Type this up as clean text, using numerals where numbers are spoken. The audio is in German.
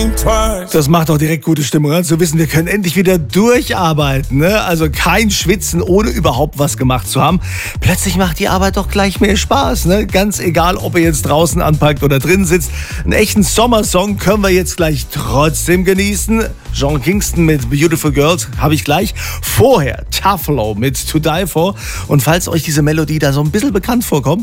Das macht doch direkt gute Stimmung an, zu wissen, wir können endlich wieder durcharbeiten. Ne? Also kein Schwitzen, ohne überhaupt was gemacht zu haben. Plötzlich macht die Arbeit doch gleich mehr Spaß. Ne? Ganz egal, ob ihr jetzt draußen anpackt oder drin sitzt. Einen echten Sommersong können wir jetzt gleich trotzdem genießen. Sean Kingston mit Beautiful Girls habe ich gleich. Vorher Taflo mit To Die For. Und falls euch diese Melodie da so ein bisschen bekannt vorkommt,